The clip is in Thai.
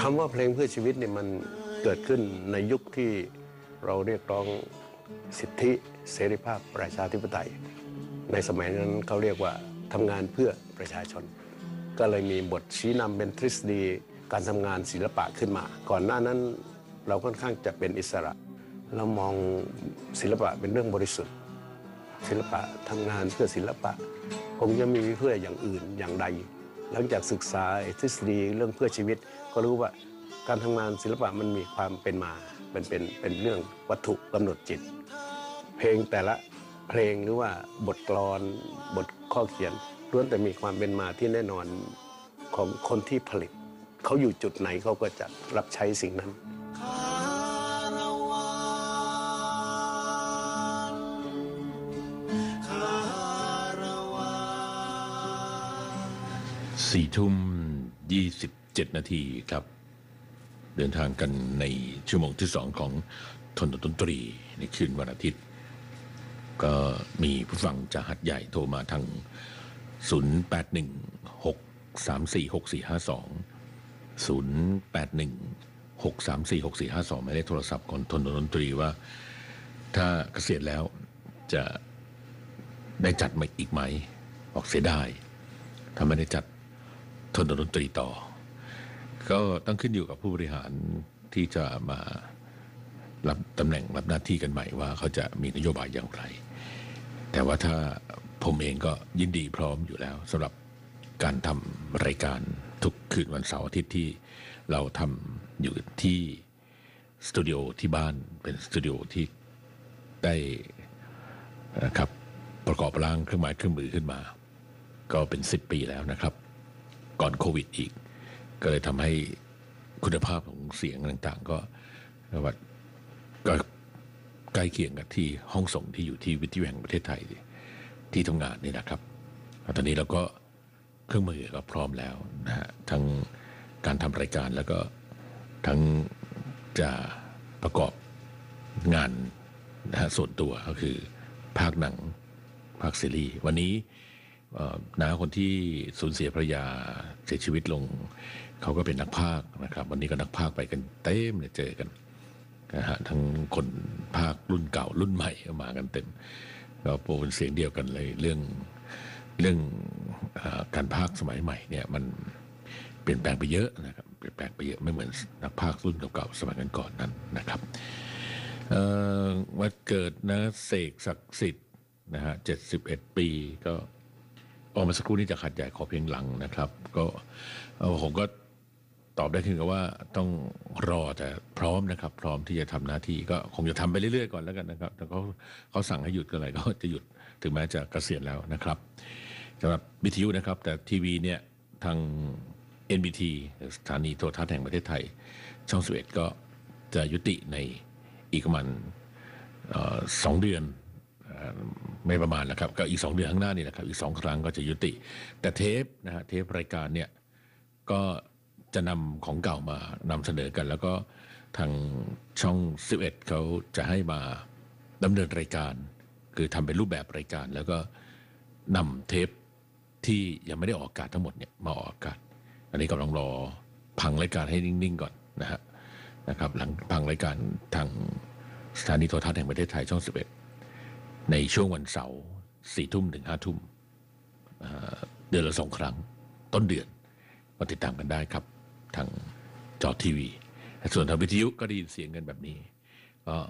คำว่าเพลงเพื่อชีวิตเนี่ยมันเกิดขึ้นในยุคที่เราเรียกร้องสิทธิเสรีภาพประชาธิปไตยในสมัยนั้นเขาเรียกว่าทำงานเพื่อประชาชนก็เลยมีบทชี้นำเป็นทฤษฎีการทำงานศิลปะขึ้นมาก่อนหน้านั้นเราค่อนข้างจะเป็นอิสระเรามองศิลปะเป็นเรื่องบริสุทธิ์ศิลปะทำงานเพื่อศิลปะคงจะมีเพื่ออย่างอื่นอย่างใดหลังจากศึกษาทฤษฎีเรื่องเพื่อชีวิตก็รู้ว่าการทำงานศิลปะมันมีความเป็นมาเป็นเรื่องวัตถุกำหนดจิตเพลงแต่ละเพลงหรือว่าบทกลอนบทข้อเขียนล้วนแต่มีความเป็นมาที่แน่นอนของคนที่ผลิตเขาอยู่จุดไหนเขาก็จะรับใช้สิ่งนั้น 4:27 นาทีครับเดินทางกันในชั่วโมงที่2ของทนดนตรีในคืนวันอาทิตย์ก็มีผู้ฟังจากหัดใหญ่โทรมาทาง0816346452 หมายเลขโทรศัพท์ของทนดนตรีว่าถ้าเกษียณแล้วจะได้จัดมาอีกไหมบอกเสียดายถ้าไม่ได้จัดทนดนตรีต่อก็ต้องขึ้นอยู่กับผู้บริหารที่จะมารับตำแหน่งรับหน้าที่กันใหม่ว่าเขาจะมีนโยบายอย่างไรแต่ว่าถ้าผมเองก็ยินดีพร้อมอยู่แล้วสำหรับการทำรายการทุกคืนวันเสาร์อาทิตย์ที่เราทำอยู่ที่สตูดิโอที่บ้านเป็นสตูดิโอที่ได้ครับประกอบร่างเครื่องไม้เครื่องมือขึ้นมาก็เป็น10 ปีแล้วนะครับก่อนโควิดอีกก็เลยทำให้คุณภาพของเสียงต่างๆก็ใกล้เคียงกับที่ห้องส่งที่อยู่ที่วิทยุแห่งประเทศไทยที่ทำงานนี่นะครับตอนนี้เราก็เครื่องมือก็พร้อมแล้วนะฮะทั้งการทำรายการแล้วก็ทั้งจะประกอบงานนะฮะส่วนตัวก็คือภาคหนังภาคซีรีส์วันนี้น้าคนที่สูญเสียภรรยาเสียชีวิตลงเขาก็เป็นนักพากย์นะครับวันนี้ก็นักพากย์ไปกันเต็มเลยเจอกันนะฮะทั้งคนพากย์รุ่นเก่ารุ่นใหม่มากันเต็มก็เป็นเสียงเดียวกันเลยเรื่องการพากย์สมัยใหม่เนี่ยมันเปลี่ยนแปลงไปเยอะนะครับเปลี่ยนแปลงไปเยอะไม่เหมือนนักพากย์รุ่นเก่าๆสมัยก่อนนั้นนะครับวันเกิดนะเสกศักดิ์สิทธิ์นะฮะ71 ปีก็ออกมาสักครู่นี้จากหัดใหญ่ขอเพียงหลังนะครับก็ผมก็ตอบได้ขึ้นกับว่าต้องรอแต่พร้อมนะครับพร้อมที่จะทำหน้าที่ก็คงจะทำไปเรื่อยๆก่อนแล้วกันนะครับแต่เขาสั่งให้หยุดก็อะไรก็จะหยุดถึงแม้จะเกษียณแล้วนะครับสำหรับวิทยุนะครับแต่ทีวีเนี่ยทาง NBT สถานีโทรทัศน์แห่งประเทศไทยช่อง11ก็จะยุติในอีกประมาณ2 เดือนไม่ประมาณนะครับก็อีก2 เดือนข้างหน้านี่นะครับอีก2 ครั้งก็จะยุติแต่เทปนะฮะเทปรายการเนี่ยก็จะนำของเก่ามานำเสนอกันแล้วก็ทางช่อง11เขาจะให้มาดำเนินรายการคือทำเป็นรูปแบบรายการแล้วก็นำเทปที่ยังไม่ได้ออกอากาศทั้งหมดเนี่ยมาออกอากาศอันนี้กำลังรอพังรายการให้นิ่งๆก่อนนะครับหลังพังรายการทางสถานีโทรทัศน์แห่งประเทศไทยช่อง11ในช่วงวันเสาร์4 ทุ่มถึง5 ทุ่มเดือนละ2 ครั้งต้นเดือนก็ติดตามกันได้ครับทางจอทีวีส่วนทางวิทยุก็ได้ยินเสียงกันแบบนี้ก็